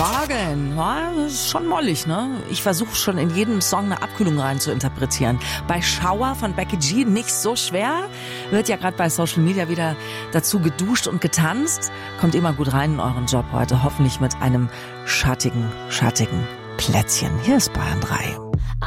Morgen, ja, das ist schon mollig, ne? Ich versuche schon in jedem Song eine Abkühlung rein zu interpretieren. Bei Shower von Becky G nicht so schwer, wird ja gerade bei Social Media wieder dazu geduscht und getanzt. Kommt immer gut rein in euren Job heute, hoffentlich mit einem schattigen Plätzchen. Hier ist Bayern 3.